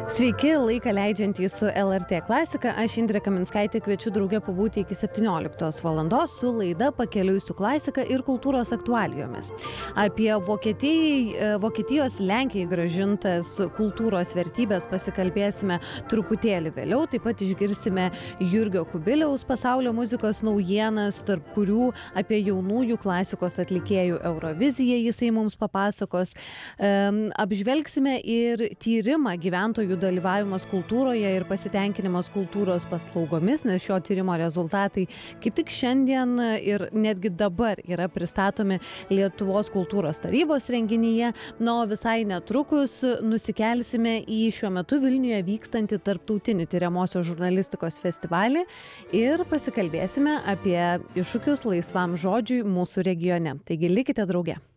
Sveiki, laiką leidžiantys su LRT klasika. Aš Indrė Kaminskaitė kviečiu drauge pabūti iki 17 valandos su laida Pakeliui su klasika ir kultūros aktualijomis. Apie Vokietijos Lenkijai grąžintas kultūros vertybės pasikalbėsime truputėlį vėliau. Taip pat išgirsime Jurgio Kubiliaus pasaulio muzikos naujienas, tarp kurių apie jaunųjų klasikos atlikėjų Euroviziją jisai mums papasakos. Apžvelgsime ir tyrimą gyventojų dalyvavimas kultūroje ir pasitenkinimas kultūros paslaugomis, nes šio tyrimo rezultatai kaip tik šiandien ir netgi dabar yra pristatomi Lietuvos kultūros tarybos renginyje. Na, o visai netrukus nusikelsime į šiuo metu Vilniuje vykstantį tarptautinį tyriamosios žurnalistikos festivalį ir pasikalbėsime apie iššūkius laisvam žodžiui mūsų regione. Taigi likite drauge.